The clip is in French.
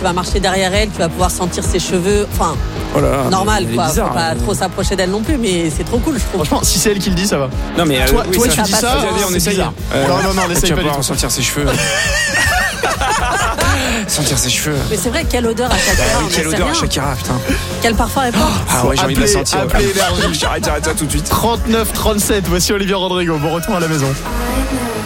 tu vas marcher derrière elle, tu vas pouvoir sentir ses cheveux. Enfin, normal quoi. Bizarre, faut pas trop s'approcher d'elle non plus, mais c'est trop cool, je trouve. Franchement, si c'est elle qui le dit, ça va. Non mais Toi, oui, toi ça, tu dis ça, on c'est essaye. bizarre. Non, on essaye tu vas pas du pouvoir tout. sentir ses cheveux. Sentir ses cheveux. Mais c'est vrai, quelle odeur à Shakira. Oui, quelle odeur à Shakira, putain. Quel parfum elle porte. Ah ouais, j'ai envie de la sentir. Appelez Énergie. J'arrête tout de suite. 39-37, voici Olivia Rodrigo. Bon retour à la maison. I know